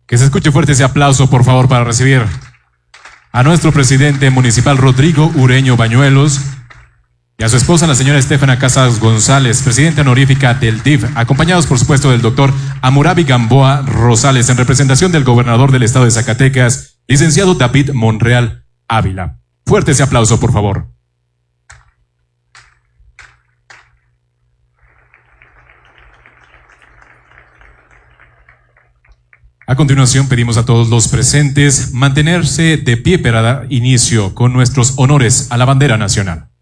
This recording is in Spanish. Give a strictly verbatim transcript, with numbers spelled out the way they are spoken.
Que se escuche fuerte ese aplauso, por favor, para recibir a nuestro presidente municipal Rodrigo Ureño Bañuelos y a su esposa, la señora Estefana Casas González, presidenta honorífica del D I F, acompañados, por supuesto, del doctor Hammurabi Gamboa Rosales, en representación del gobernador del estado de Zacatecas, licenciado David Monreal Ávila. Fuerte ese aplauso, por favor. A continuación, pedimos a todos los presentes mantenerse de pie para dar inicio con nuestros honores a la bandera nacional.